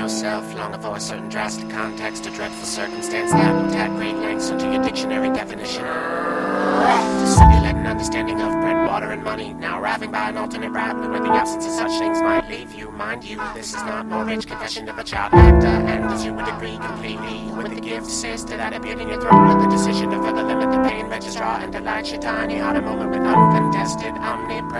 yourself, longer for a certain drastic context, a dreadful circumstance that will add great lengths into your dictionary definition. To simulate an understanding of bread, water, and money, now arriving by an alternate route where the absence of such things might leave you. Mind you, this is not Norwich confession of a child actor, and as you would agree completely with the gift assist to that appeared in your throat, with the decision to further limit the pain registrar and delight your tiny heart a moment with uncontested omnipresence.